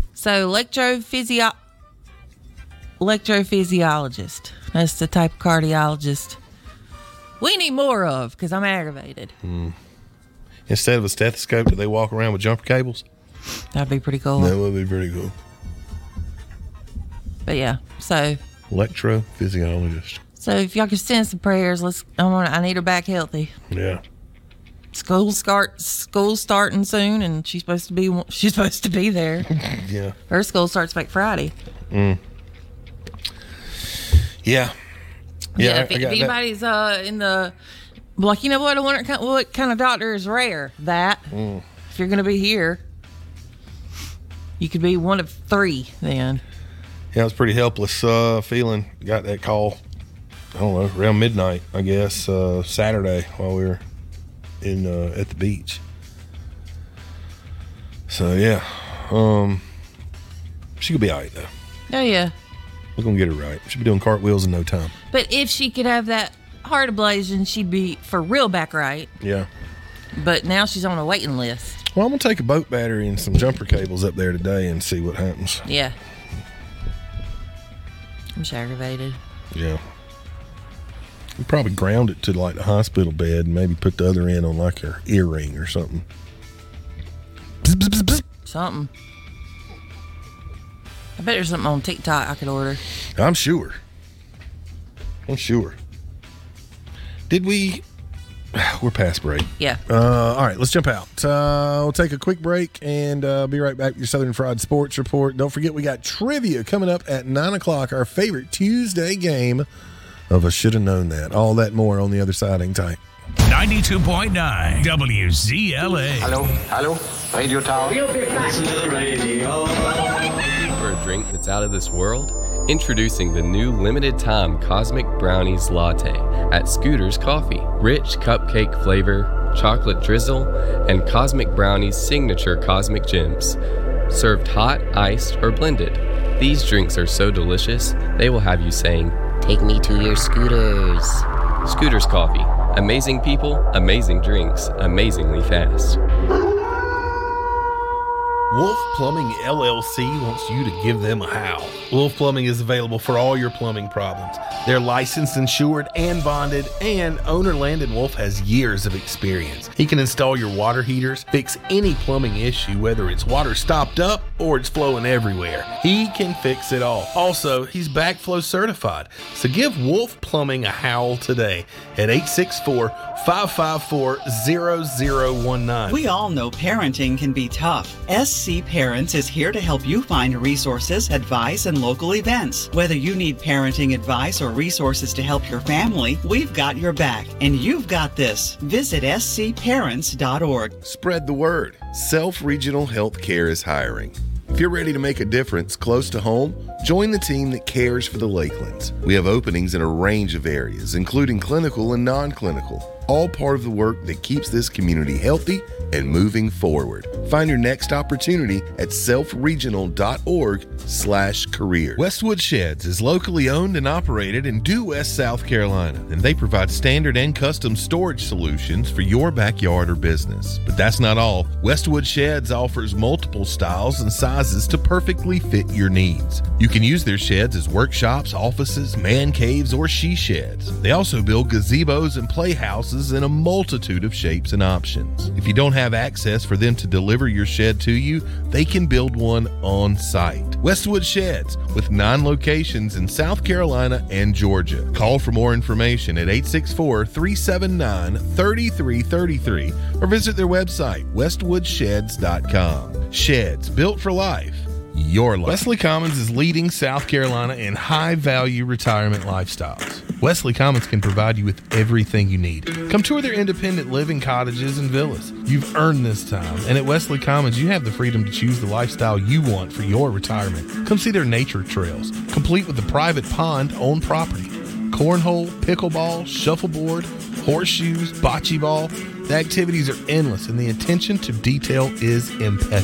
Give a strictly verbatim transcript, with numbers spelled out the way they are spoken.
So electrophysio- electrophysiologist. That's the type of cardiologist we need more of because I'm aggravated. Mm. Instead of a stethoscope, do they walk around with jumper cables? That'd be pretty cool. That would be pretty cool. But yeah, so electrophysiologist. So if y'all could send some prayers, let's. I want. I need her back healthy. Yeah. School start. School's starting soon, and she's supposed to be. She's supposed to be there. Yeah. Her school starts like Friday. Mm. Yeah. Yeah. Yeah. I, if, I if got anybody's uh in the, like, you know what? I wonder what kind of doctor is rare. That mm. if you're gonna be here, you could be one of three then. Yeah, I was pretty helpless uh, feeling. Got that call, I don't know, around midnight, I guess, uh, Saturday while we were in uh, at the beach. So, yeah. Um, she could be all right, though. Oh, yeah. We're going to get her right. She'll be doing cartwheels in no time. But if she could have that heart ablation, she'd be for real back right. Yeah. But now she's on a waiting list. Well, I'm going to take a boat battery and some jumper cables up there today and see what happens. Yeah. I'm just aggravated. Yeah. We probably ground it to like the hospital bed and maybe put the other end on like her earring or something. Bzz, bzz, bzz, bzz. Something. I bet there's something on TikTok I could order. I'm sure. I'm sure. Did we... We're past break. Yeah. Uh, all right, let's jump out. Uh, we'll take a quick break and uh, be right back with your Southern Fried Sports Report. Don't forget, we got trivia coming up at nine o'clock, our favorite Tuesday game of a Shoulda Known That. All that more on the other side. Hang tight. ninety-two point nine W Z L A. Hello, hello, Radio Tower. For a drink that's out of this world? Introducing the new limited time Cosmic Brownies Latte at Scooter's Coffee. Rich cupcake flavor, chocolate drizzle, and Cosmic Brownies signature Cosmic Gems. Served hot, iced, or blended. These drinks are so delicious, they will have you saying, "Take me to your Scooters." Scooter's Coffee. Amazing people, amazing drinks, amazingly fast. Wolf Plumbing L L C wants you to give them a howl. Wolf Plumbing is available for all your plumbing problems. They're licensed, insured, and bonded, and owner Landon Wolf has years of experience. He can install your water heaters, fix any plumbing issue, whether it's water stopped up or it's flowing everywhere. He can fix it all. Also, he's backflow certified. So give Wolf Plumbing a howl today at eight six four, five five four, zero zero one nine. We all know parenting can be tough. S C Parents is here to help you find resources, advice, and local events. Whether you need parenting advice or resources to help your family, we've got your back, and you've got this. Visit s c parents dot org. Spread the word. Self Regional Healthcare is hiring. If you're ready to make a difference close to home, join the team that cares for the Lakelands. We have openings in a range of areas, including clinical and non-clinical, all part of the work that keeps this community healthy and moving forward. Find your next opportunity at selfregional.org slash career. Westwood Sheds is locally owned and operated in Due West, South Carolina, and they provide standard and custom storage solutions for your backyard or business. But that's not all. Westwood Sheds offers multiple styles and sizes to perfectly fit your needs. You can use their sheds as workshops, offices, man caves, or she sheds. They also build gazebos and playhouses in a multitude of shapes and options. If you don't have access for them to deliver your shed to you, they can build one on site. Westwood Sheds, with nine locations in South Carolina and Georgia. Call for more information at eight six four, three seven nine, three three three three or visit their website, westwood sheds dot com. Sheds, built for life. Your life. Wesley Commons is leading South Carolina in high-value retirement lifestyles. Wesley Commons can provide you with everything you need. Come tour their independent living cottages and villas. You've earned this time, and at Wesley Commons, you have the freedom to choose the lifestyle you want for your retirement. Come see their nature trails, complete with a private pond on property. Cornhole, pickleball, shuffleboard, horseshoes, bocce ball. The activities are endless, and the attention to detail is impeccable.